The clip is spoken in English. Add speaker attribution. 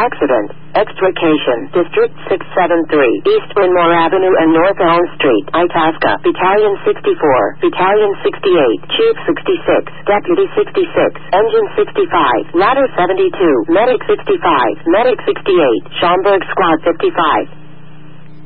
Speaker 1: Accident. Extrication. District 673. East Winmore Avenue and North Elm Street. Itasca. Battalion 64. Battalion 68. Chief 66. Deputy 66. Engine 65. Ladder 72. Medic 65. Medic 68. Schaumburg Squad 55.